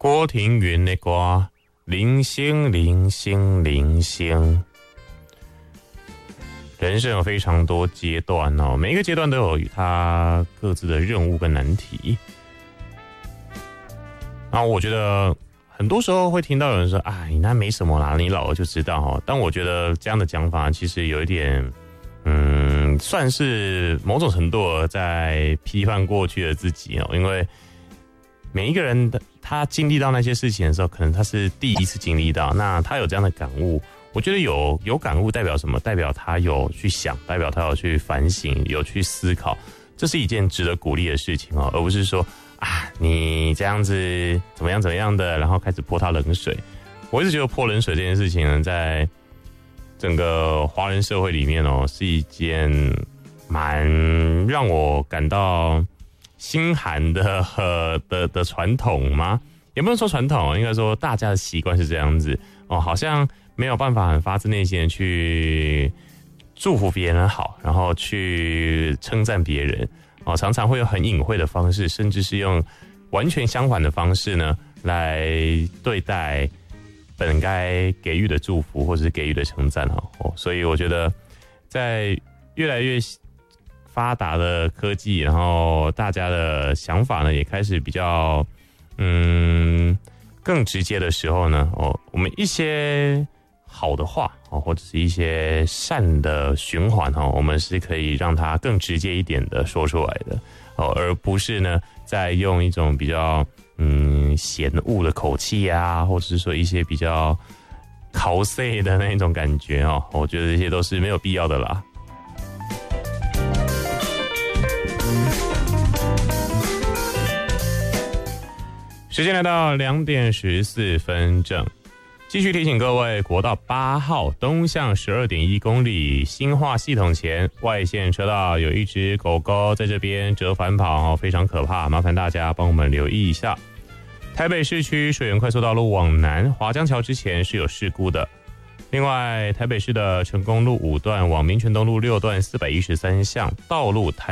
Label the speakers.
Speaker 1: 郭庭云的歌，零星零星零星。人生有非常多阶段哦，每一个阶段都有它各自的任务跟难题。然后我觉得很多时候会听到有人说：“啊，你那没什么啦，你老了就知道哦。”但我觉得这样的讲法其实有一点，算是某种程度在批判过去的自己哦，因为每一个人他经历到那些事情的时候，可能他是第一次经历到，那他有这样的感悟。我觉得有感悟代表什么？代表他有去想，代表他有去反省，有去思考，这是一件值得鼓励的事情哦，而不是说啊你这样子怎么样的，然后开始泼他冷水。我一直觉得泼冷水这件事情呢，在整个华人社会里面哦，是一件蛮让我感到心寒的传统吗？也不能说传统，应该说大家的习惯是这样子哦，好像没有办法很发自内心的去祝福别人好，然后去称赞别人哦，常常会有很隐晦的方式，甚至是用完全相反的方式呢来对待本该给予的祝福或者是给予的称赞哦。所以我觉得在越来越发达的科技，然后大家的想法呢也开始比较更直接的时候呢，我们一些好的话或者是一些善的循环我们是可以让它更直接一点的说出来的而不是呢再用一种比较嫌恶的口气啊，或者是说一些比较考碎的那种感觉我觉得这些都是没有必要的啦。时间来到2点14分正，继续提醒各位，国道8号东向12.1公里新化系统前外线车道有一只狗狗在这边折返跑非常可怕，麻烦大家帮我们留意一下。台北市区水源快速道路往南华江桥之前是有事故的。另外，台北市的成功路5段往民权东路6段413巷道路